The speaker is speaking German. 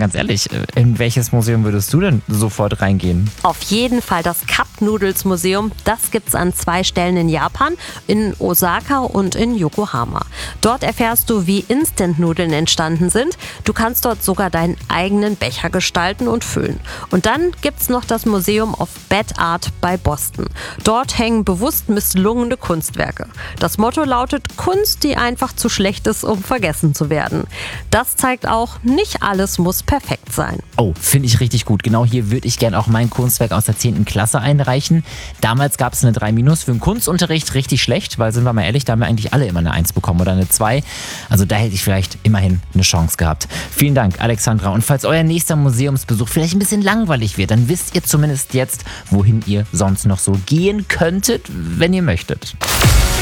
ganz ehrlich, in welches Museum würdest du denn sofort reingehen? Auf jeden Fall das Cup Noodles Museum. Das gibt's an 2 Stellen in Japan, in Osaka und in Yokohama. Dort erfährst du, wie Instant-Nudeln entstanden sind. Du kannst dort sogar deinen eigenen Becher gestalten und füllen. Und dann gibt's noch das Museum of Bad Art bei Boston. Dort hängen bewusst misslungene Kunstwerke. Das Motto lautet: Kunst, die einfach zu schlecht ist, um vergessen zu werden. Das zeigt auch, nicht alles muss perfekt sein. Oh, finde ich richtig gut. Genau hier würde ich gerne auch mein Kunstwerk aus der 10. Klasse einreichen. Damals gab es eine 3- für den Kunstunterricht, richtig schlecht, weil, sind wir mal ehrlich, da haben wir eigentlich alle immer eine 1 bekommen oder eine 2. Also da hätte ich vielleicht immerhin eine Chance gehabt. Vielen Dank, Alexandra. Und falls euer nächster Museumsbesuch vielleicht ein bisschen langweilig wird, dann wisst ihr zumindest jetzt, wohin ihr sonst noch so gehen könntet, wenn ihr möchtet.